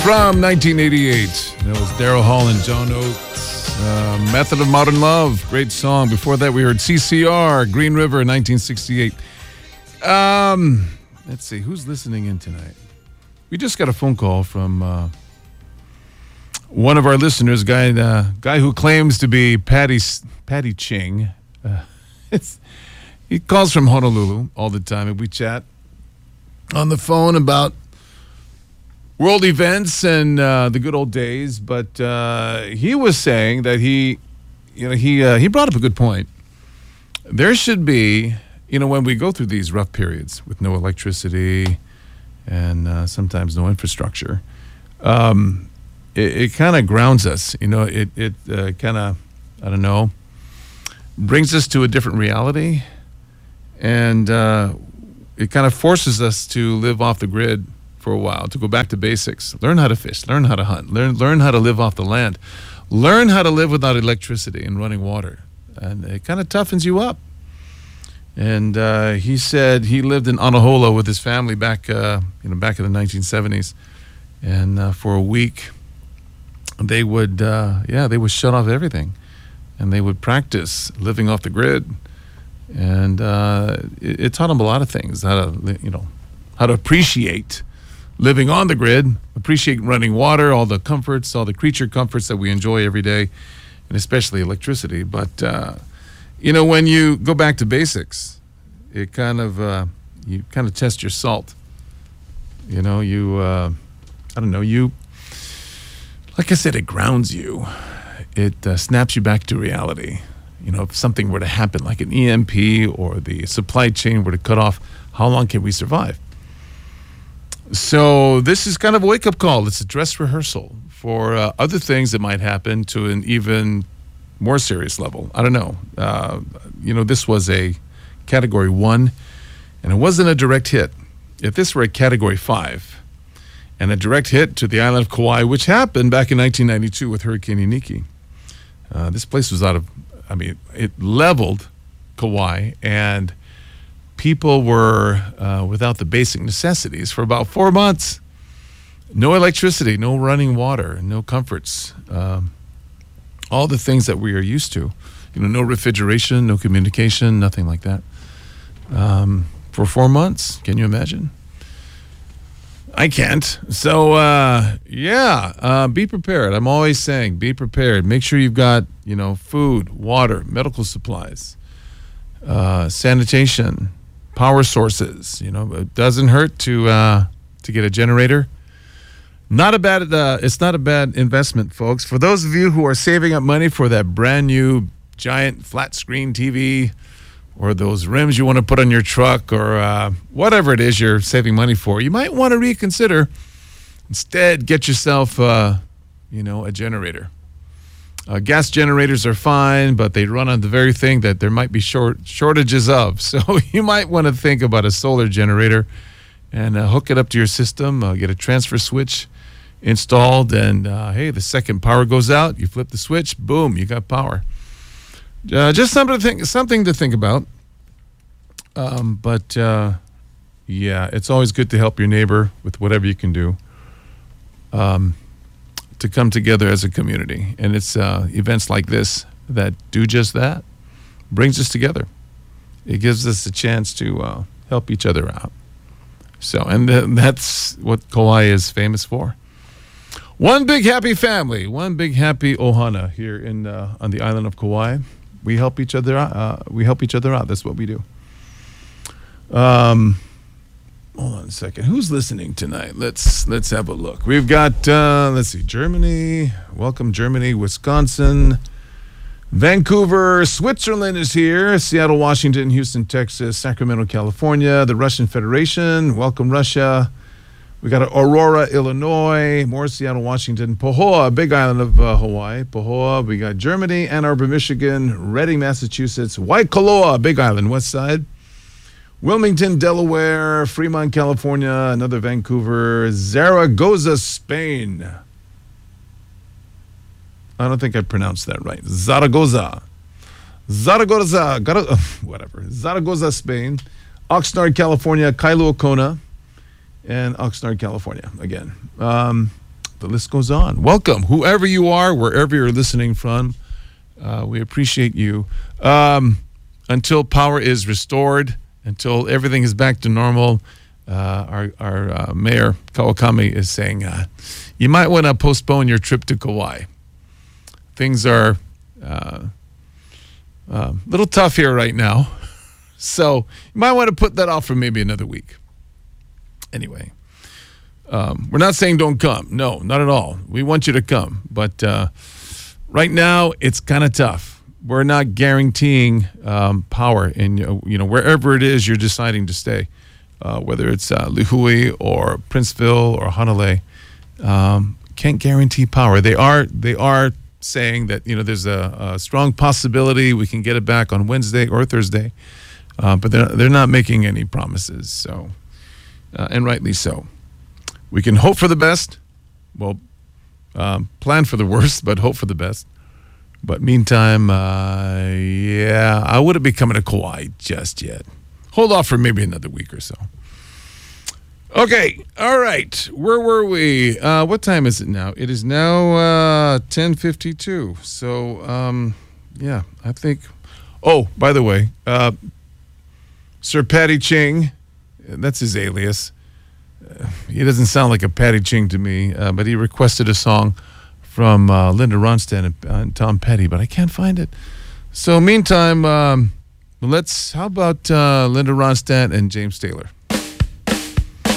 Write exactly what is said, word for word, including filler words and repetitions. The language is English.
from nineteen eighty-eight. That was Daryl Hall and John Oates. Uh, Method of Modern Love, great song. Before that, we heard C C R, Green River, nineteen sixty-eight. Um, let's see, who's listening in tonight? We just got a phone call from uh, one of our listeners, guy uh, guy who claims to be Patty Patty Ching. Uh, it's he calls from Honolulu all the time, and we chat on the phone about world events and uh, the good old days. But uh, he was saying that he, you know, he uh, he brought up a good point. There should be, you know, when we go through these rough periods with no electricity and uh, sometimes no infrastructure, um, it, it kind of grounds us. You know, it it uh, kind of, I don't know, brings us to a different reality, and uh, it kind of forces us to live off the grid for a while, to go back to basics, learn how to fish, learn how to hunt, learn learn how to live off the land, learn how to live without electricity and running water, and it kind of toughens you up. And uh, he said he lived in Anahola with his family back, uh, you know, back in the nineteen seventies, and uh, for a week, they would, uh, yeah, they would shut off everything, and they would practice living off the grid, and uh, it, it taught them a lot of things, how to, you know, how to appreciate living on the grid, appreciate running water, all the comforts, all the creature comforts that we enjoy every day, and especially electricity. But, uh, you know, when you go back to basics, it kind of, uh, you kind of test your salt. You know, you, uh, I don't know, you, like I said, it grounds you. It uh, snaps you back to reality. You know, if something were to happen, like an E M P or the supply chain were to cut off, how long can we survive? So this is kind of a wake-up call. It's a dress rehearsal for uh, other things that might happen to an even more serious level. I don't know. Uh, you know, this was a Category one, and it wasn't a direct hit. If this were a Category five and a direct hit to the island of Kauai, which happened back in nineteen ninety-two with Hurricane Iniki, uh, this place was out of, I mean, it leveled Kauai, and people were uh, without the basic necessities for about four months. No electricity, no running water, no comforts, um, all the things that we are used to. You know, no refrigeration, no communication, nothing like that. Um, for four months, can you imagine? I can't. So, uh, yeah, uh, be prepared. I'm always saying, be prepared. Make sure you've got, you know, food, water, medical supplies, uh, sanitation, power sources. You know, it doesn't hurt to uh, to get a generator. Not a bad. Uh, it's not a bad investment, folks. For those of you who are saving up money for that brand new giant flat screen T V, or those rims you want to put on your truck, or uh, whatever it is you're saving money for, you might want to reconsider. Instead, get yourself, uh, you know, a generator. Uh, gas generators are fine, but they run on the very thing that there might be short shortages of. So you might want to think about a solar generator and uh, hook it up to your system, uh, get a transfer switch installed, and uh, hey, the second power goes out, you flip the switch, boom, you got power. Uh, just something to think, something to think about. Um, but uh, yeah, it's always good to help your neighbor with whatever you can do. Um, to come together as a community, and it's uh, events like this that do just that, brings us together. It gives us a chance to uh, help each other out. So, and th- that's what Kauai is famous for. One big happy family, one big happy ohana here in uh, on the island of Kauai. We help each other out. Uh, we help each other out. That's what we do. Um. Hold on a second. Who's listening tonight? Let's let's have a look. We've got, uh, let's see, Germany. Welcome, Germany. Wisconsin. Vancouver. Switzerland is here. Seattle, Washington. Houston, Texas. Sacramento, California. The Russian Federation. Welcome, Russia. We got Aurora, Illinois. More Seattle, Washington. Pahoa, big island of uh, Hawaii. Pahoa. We got Germany. Ann Arbor, Michigan. Reading, Massachusetts. Waikoloa, big island, west side. Wilmington, Delaware, Fremont, California, another Vancouver, Zaragoza, Spain. I don't think I pronounced that right. Zaragoza. Zaragoza, whatever. Zaragoza, Spain. Oxnard, California, Kailua Kona, and Oxnard, California, again. Um, the list goes on. Welcome, whoever you are, wherever you're listening from. Uh, we appreciate you. Um, until power is restored, until everything is back to normal, uh, our, our uh, mayor, Kawakami, is saying uh, you might want to postpone your trip to Kauai. Things are uh, uh, a little tough here right now. So you might want to put that off for maybe another week. Anyway, um, we're not saying don't come. No, not at all. We want you to come. But uh, right now, it's kind of tough. We're not guaranteeing um, power in, you know, wherever it is you're deciding to stay, uh, whether it's uh, Lihue or Princeville or Hanalei. Um, can't guarantee power. They are they are saying that, you know, there's a, a strong possibility we can get it back on Wednesday or Thursday, uh, but they're they're not making any promises. So, uh, and rightly so. We can hope for the best. Well, um, plan for the worst, but hope for the best. But meantime, uh, yeah, I wouldn't be coming to Kauai just yet. Hold off for maybe another week or so. Okay, all right. Where were we? Uh, what time is it now? It is now uh, ten fifty-two. So, um, yeah, I think... Oh, by the way, uh, Sir Patty Ching, that's his alias. Uh, he doesn't sound like a Patty Ching to me, uh, but he requested a song from uh, Linda Ronstadt and, uh, and Tom Petty, but I can't find it. So, meantime, um, let's... How about uh, Linda Ronstadt and James Taylor?